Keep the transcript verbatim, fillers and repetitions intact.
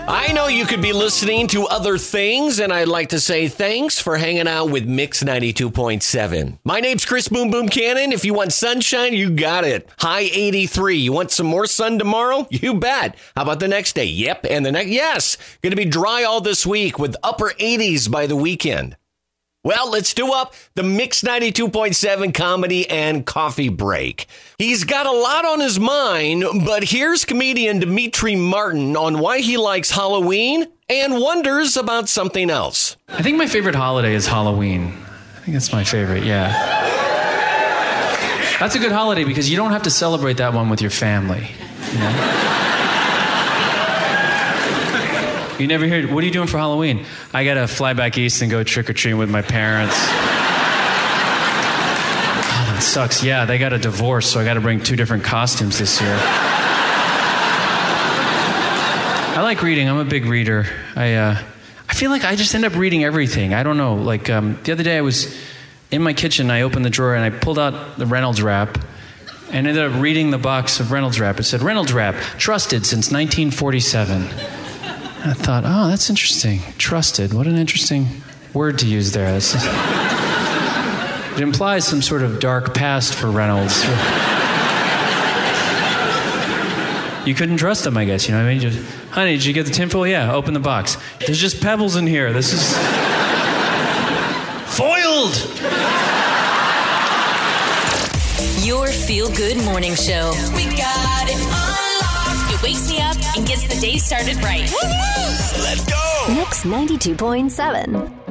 I know you could be listening to other things, and I'd like to say thanks for hanging out with Mix ninety-two point seven. My name's Chris Boom Boom Cannon. If you want sunshine, you got it. High eighty-three. You want some more sun tomorrow? You bet. How about the next day? Yep. And the next, yes. Going to be dry all this week with upper eighties by the weekend. Well, let's do up the Mix ninety-two point seven comedy and coffee break. He's got a lot on his mind, but here's comedian Demetri Martin on why he likes Halloween and wonders about something else. I think my favorite holiday is Halloween. I think that's my favorite, yeah. That's a good holiday because you don't have to celebrate that one with your family, you know? You never hear, what are you doing for Halloween? I gotta fly back east and go trick-or-treating with my parents. Oh, that sucks. Yeah, they got a divorce, so I gotta bring two different costumes this year. I like reading. I'm a big reader. I uh, I feel like I just end up reading everything. I don't know. Like, um, the other day I was in my kitchen, I opened the drawer and I pulled out the Reynolds wrap and ended up reading the box of Reynolds wrap. It said, Reynolds wrap, trusted since nineteen forty-seven. I thought, oh, that's interesting. Trusted. What an interesting word to use there. That's just... It implies some sort of dark past for Reynolds. You couldn't trust him, I guess. You know what I mean? Just, honey, did you get the tinfoil? Yeah, open the box. There's just pebbles in here. This is... foiled! Your feel-good morning show. We got it unlocked. It wakes me up and gets the day started right. Woo-hoo! Let's go! Mix ninety-two point seven.